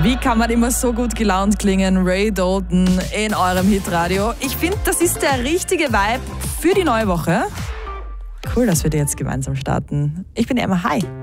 Wie kann man immer so gut gelaunt klingen? Ray Dalton in eurem Hitradio. Ich finde, das ist der richtige Vibe für die neue Woche. Cool, dass wir die jetzt gemeinsam starten. Ich bin Emma. Hi.